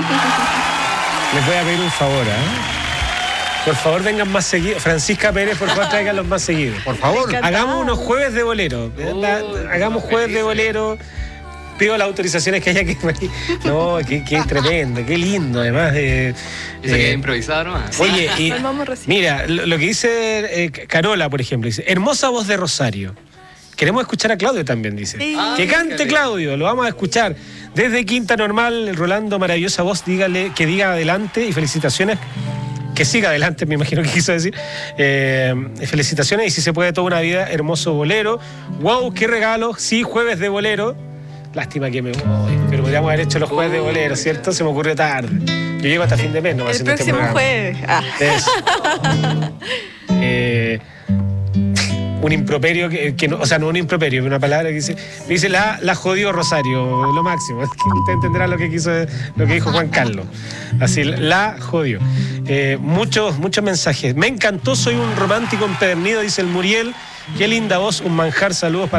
Les voy a pedir un favor, Por favor, vengan más seguidos. Francisca Pérez, por favor, tráiganlos más seguidos. Por favor. Hagamos unos jueves de bolero. Hagamos jueves de bolero. Pido las autorizaciones que haya que... No, qué tremendo, qué lindo, además. Eso que improvisado nomás. Oye, y mira, lo que dice Carola, por ejemplo, dice, hermosa voz de Rosario. Queremos escuchar a Claudio también, dice. Sí. Que cante Claudio, lo vamos a escuchar. Desde Quinta Normal, Rolando, maravillosa voz, dígale que diga adelante y felicitaciones. Que siga adelante, me imagino que quiso decir. Felicitaciones y si se puede toda una vida, hermoso bolero. Wow, qué regalo. Sí, jueves de bolero. Lástima que me voy, pero podríamos haber hecho los jueves de bolero, ¿cierto? Se me ocurrió tarde. Yo llego hasta fin de mes, ¿no? El próximo jueves. Eso. Un improperio que no, o sea, no un improperio, una palabra que dice, me dice la jodió Rosario, lo máximo. Es que usted entenderá lo que dijo Juan Carlos. Así, la jodió. Muchos mensajes. Me encantó, soy un romántico empedernido, dice el Muriel. Qué linda voz, un manjar, saludos para